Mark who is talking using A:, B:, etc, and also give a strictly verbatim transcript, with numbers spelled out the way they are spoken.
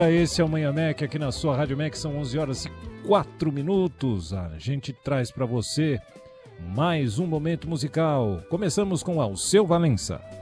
A: Esse é o Manhã Mac aqui na sua Rádio Mac, são onze horas e quatro minutos. A gente traz para você mais um momento musical. Começamos com Alceu Valença.